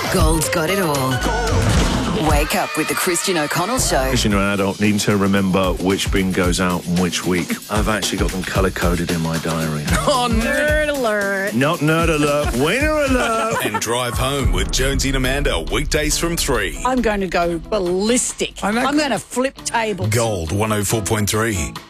Gold's got it all. Wake up with the Christian O'Connell Show. As you know, an adult needing to remember which bin goes out and which week. I've actually got them colour-coded in my diary. Oh, nerd alert. Not nerd alert, winner alert. And Drive Home with Jonesy and Amanda, weekdays from 3. I'm going to go ballistic. I'm going to flip tables. Gold 104.3.